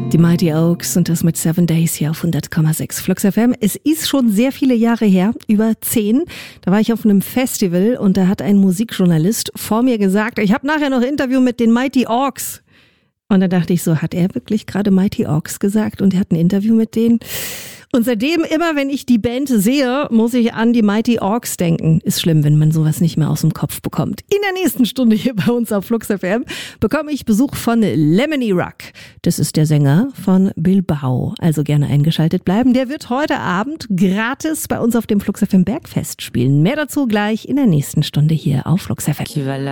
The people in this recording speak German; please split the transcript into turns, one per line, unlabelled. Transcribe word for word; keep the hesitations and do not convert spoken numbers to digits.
Die Mighty Oaks und das mit Seven Days hier auf hundert Komma sechs Flux F M. Es ist schon sehr viele Jahre her, über zehn. Da war ich auf einem Festival und da hat ein Musikjournalist vor mir gesagt, ich habe nachher noch ein Interview mit den Mighty Oaks. Und da dachte ich so, hat er wirklich gerade Mighty Oaks gesagt und er hat ein Interview mit denen? Und seitdem, immer wenn ich die Band sehe, muss ich an die Mighty Oaks denken. Ist schlimm, wenn man sowas nicht mehr aus dem Kopf bekommt. In der nächsten Stunde hier bei uns auf Flux F M bekomme ich Besuch von Lemony Ruck. Das ist der Sänger von Bilbao. Also gerne eingeschaltet bleiben. Der wird heute Abend gratis bei uns auf dem Flux F M Bergfest spielen. Mehr dazu gleich in der nächsten Stunde hier auf Flux F M.